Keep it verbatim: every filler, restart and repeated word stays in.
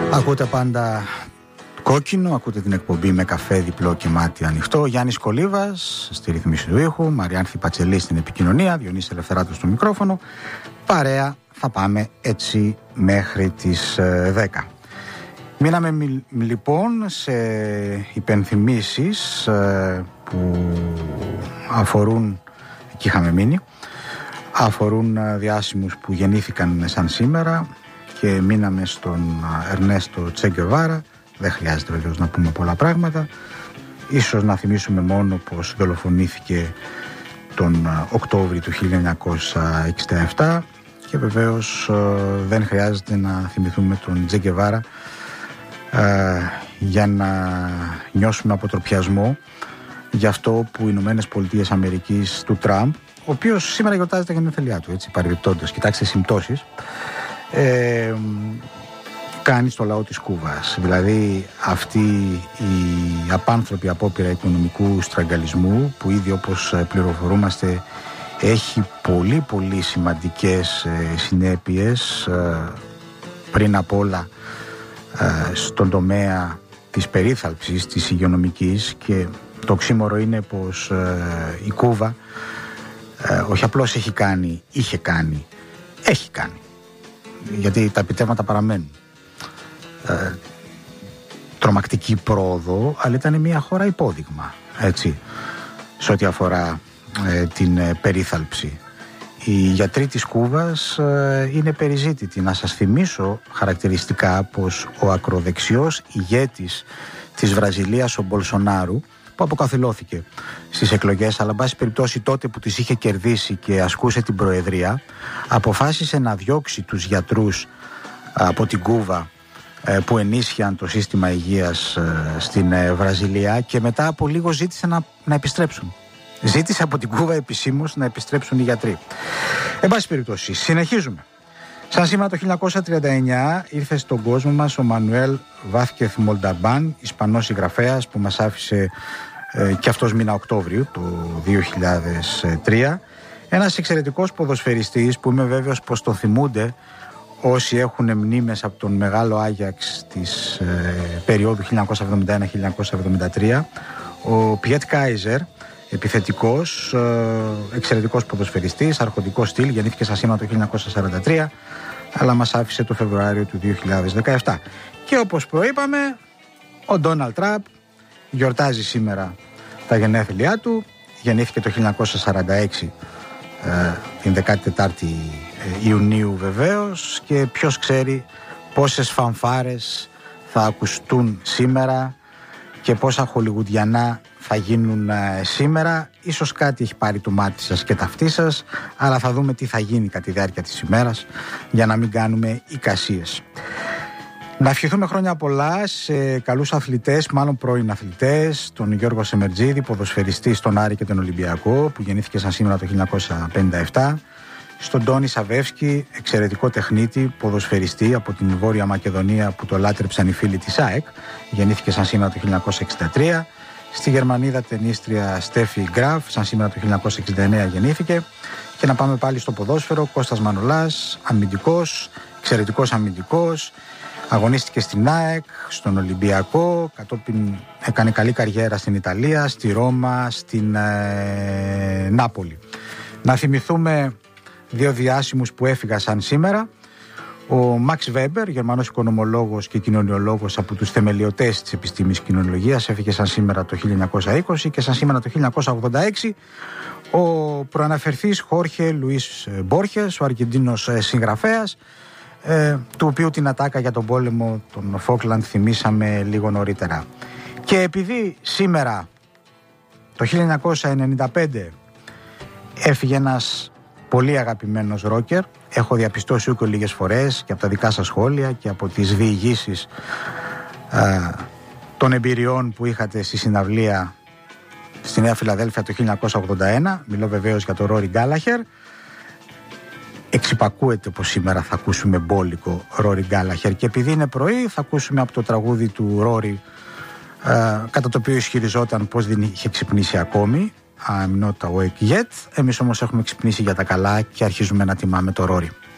Ακούτε πάντα κόκκινο, ακούτε την εκπομπή με καφέ διπλό και μάτι ανοιχτό. Γιάννης Κολίβας στη ρύθμιση του ήχου, Μαριάνθη Πατσελή στην επικοινωνία, Διονύσης Ελευθεράτος στο μικρόφωνο. Παρέα θα πάμε έτσι μέχρι τις ε, δέκα. Μείναμε μι, λοιπόν σε υπενθυμίσεις ε, που αφορούν, εκεί είχαμε μείνει, αφορούν ε, διάσημους που γεννήθηκαν σαν σήμερα και μείναμε στον Ερνέστο Τσε Γκεβάρα. Δεν χρειάζεται βεβαίως να πούμε πολλά πράγματα. Ίσως να θυμίσουμε μόνο πως δολοφονήθηκε τον Οκτώβρη του χίλια εννιακόσια εξήντα επτά και βεβαίως δεν χρειάζεται να θυμηθούμε τον Τσε Γκεβάρα ε, για να νιώσουμε αποτροπιασμό για αυτό που οι Ηνωμένες Πολιτείες Αμερικής του Τραμπ, ο οποίος σήμερα γιορτάζει τα γενέθλιά του, έτσι παρεμπιπτόντως, κοιτάξτε συμπτώσεις, ε, κάνει στο λαό της Κούβας. Δηλαδή αυτή η απάνθρωπη απόπειρα οικονομικού στραγγαλισμού που ήδη, όπως πληροφορούμαστε, έχει πολύ πολύ σημαντικές ε, συνέπειες ε, πριν απ' όλα ε, στον τομέα της περίθαλψης, της υγειονομικής, και το οξύμορο είναι πως ε, η Κούβα ε, όχι απλώς έχει κάνει, είχε κάνει, έχει κάνει, γιατί τα επιτεύγματα παραμένουν. Ε, τρομακτική πρόοδο, αλλά ήταν μια χώρα υπόδειγμα, έτσι, σε ό,τι αφορά ε, την ε, περίθαλψη. Οι γιατροί της Κούβας ε, είναι περιζήτητοι. Να σας θυμίσω χαρακτηριστικά πως ο ακροδεξιός ηγέτης της Βραζιλίας, ο Μπολσονάρου, που αποκαθιλώθηκε στις εκλογές, αλλά εν πάση περιπτώσει τότε που τις είχε κερδίσει και ασκούσε την προεδρία, αποφάσισε να διώξει τους γιατρούς από την Κούβα που ενίσχυαν το σύστημα υγείας στην Βραζιλία, και μετά από λίγο ζήτησε να, να επιστρέψουν. Ζήτησε από την Κούβα επισήμως να επιστρέψουν οι γιατροί. Εν πάση περιπτώσει, συνεχίζουμε. Σαν σήμερα το χίλια εννιακόσια τριάντα εννιά ήρθε στον κόσμο μας ο Μανουέλ Βάθκεθ Μολνταμπάν, Ισπανός συγγραφέας που μας άφησε ε, και αυτός μήνα Οκτώβριο το δύο χιλιάδες τρία. Ένας εξαιρετικός ποδοσφαιριστής που είμαι βέβαιος πως τον θυμούνται όσοι έχουν μνήμες από τον μεγάλο Άγιαξ της ε, περίοδου χίλια εννιακόσια εβδομήντα ένα χίλια εννιακόσια εβδομήντα τρία. Ο Πιέτ Κάιζερ, επιθετικός, ε, εξαιρετικός ποδοσφαιριστής, αρχοντικό στυλ, γεννήθηκε σαν σήμερα το χίλια εννιακόσια σαράντα τρία, αλλά μας άφησε το Φεβρουάριο του δύο χιλιάδες δεκαεπτά. Και όπως προείπαμε, ο Ντόναλντ Τραμπ γιορτάζει σήμερα τα γενέθλιά του. Γεννήθηκε το χίλια εννιακόσια σαράντα έξι, ε, την δεκάτη τετάρτη Ιουνίου βεβαίως, και ποιος ξέρει πόσες φανφάρες θα ακουστούν σήμερα και πόσα χολιγουντιανά θα γίνουν ε, σήμερα. Ίσως κάτι έχει πάρει το μάτι σας και ταυτί σας, αλλά θα δούμε τι θα γίνει κατά τη διάρκεια της ημέρας για να μην κάνουμε εικασίες. Να ευχηθούμε χρόνια πολλά σε καλούς αθλητές, μάλλον πρώην αθλητές, τον Γιώργο Σεμερτζίδη, ποδοσφαιριστή στον Άρη και τον Ολυμπιακό, που γεννήθηκε σαν σήμερα το χίλια εννιακόσια πενήντα επτά, στον Τόνι Σαβεύσκι, εξαιρετικό τεχνίτη, ποδοσφαιριστή από την Βόρεια Μακεδονία που το λάτρεψαν οι φίλοι της ΑΕΚ, γεννήθηκε σαν σήμερα το χίλια εννιακόσια εξήντα τρία, στη Γερμανίδα ταινίστρια Στέφι Γκραφ, σαν σήμερα το χίλια εννιακόσια εξήντα εννέα γεννήθηκε. Και να πάμε πάλι στο ποδόσφαιρο, Κώστας Μανολάς, αμυντικός, εξαιρετικός αμυντικός, αγωνίστηκε στην ΑΕΚ, στον Ολυμπιακό, κατόπιν έκανε καλή καριέρα στην Ιταλία, στη Ρώμα, στην ε, Νάπολη. Να θυμηθούμε δύο διάσημους που έφυγαν σαν σήμερα. Ο Μαξ Βέμπερ, Γερμανός οικονομολόγος και κοινωνιολόγος, από τους θεμελιωτές της επιστήμης κοινωνιολογίας, έφυγε σαν σήμερα το χίλια εννιακόσια είκοσι, και σαν σήμερα το χίλια εννιακόσια ογδόντα έξι ο προαναφερθής Χόρχε Λουίς Μπόρχες, ο Αργεντίνος συγγραφέας, ε, του οποίου την ατάκα για τον πόλεμο των Φόκλαντ θυμήσαμε λίγο νωρίτερα. Και επειδή σήμερα το χίλια εννιακόσια ενενήντα πέντε έφυγε ένας πολύ αγαπημένος ρόκερ, έχω διαπιστώσει ούκο λίγες φορές και από τα δικά σας σχόλια και από τις διηγήσεις ε, των εμπειριών που είχατε στη συναυλία στη Νέα Φιλαδέλφια το χίλια εννιακόσια ογδόντα ένα. Μιλώ βεβαίως για τον Ρόρι Γκάλαχερ. Εξυπακούεται πως σήμερα θα ακούσουμε μπόλικο Ρόρι Γκάλαχερ, και επειδή είναι πρωί θα ακούσουμε από το τραγούδι του Ρόρι, ε, κατά το οποίο ισχυριζόταν πως δεν είχε ξυπνήσει ακόμη, I'm not awake yet. Εμείς όμως έχουμε ξυπνήσει για τα καλά και αρχίζουμε να τιμάμε το Ρόρι.